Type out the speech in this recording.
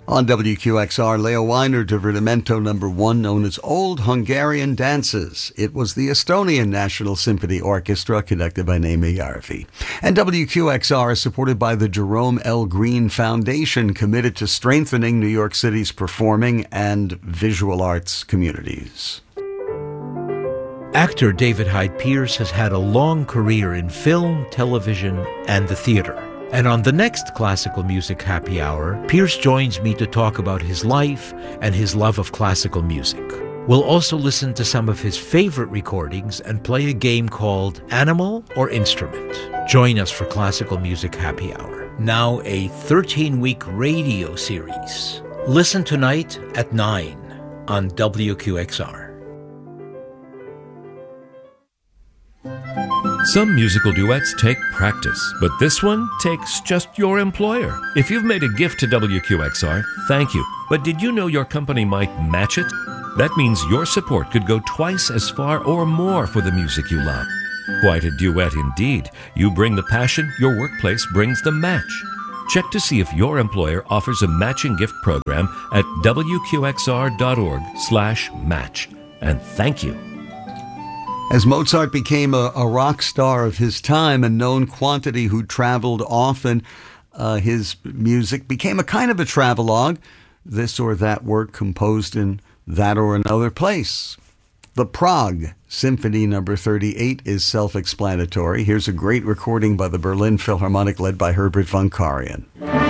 On WQXR, Leo Weiner, Divertimento number 1, known as Old Hungarian Dances. It was the Estonian National Symphony Orchestra, conducted by Naima Järvi. And WQXR is supported by the Jerome L. Green Foundation, committed to strengthening New York City's performing and visual arts communities. Actor David Hyde Pierce has had a long career in film, television, and the theater. And on the next Classical Music Happy Hour, Pierce joins me to talk about his life and his love of classical music. We'll also listen to some of his favorite recordings and play a game called Animal or Instrument. Join us for Classical Music Happy Hour. Now a 13-week radio series. Listen tonight at 9 on WQXR. Some musical duets take practice, but this one takes just your employer. If you've made a gift to WQXR, thank you. But did you know your company might match it? That means your support could go twice as far or more for the music you love. Quite a duet indeed. You bring the passion, your workplace brings the match. Check to see if your employer offers a matching gift program at wqxr.org/match. And thank you. As Mozart became a rock star of his time, a known quantity who traveled often, his music became a kind of a travelogue, this or that work composed in that or another place. The Prague Symphony No. 38 is self-explanatory. Here's a great recording by the Berlin Philharmonic led by Herbert von Karajan.